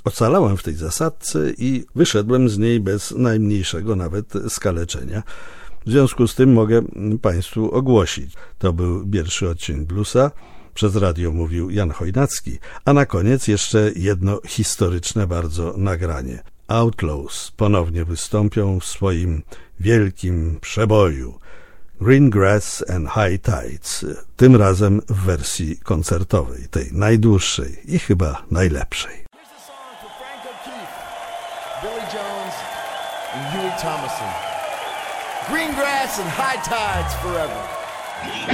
Ocalałem w tej zasadce i wyszedłem z niej bez najmniejszego nawet skaleczenia. W związku z tym mogę Państwu ogłosić. To był pierwszy odcień Bluesa. Przez radio mówił Jan Chojnacki. A na koniec jeszcze jedno historyczne bardzo nagranie. Outlaws ponownie wystąpią w swoim wielkim przeboju Green Grass and High Tides, tym razem w wersji koncertowej, tej najdłuższej i chyba najlepszej. Billy Jones and Huey Thomason. Green grass and high tides forever.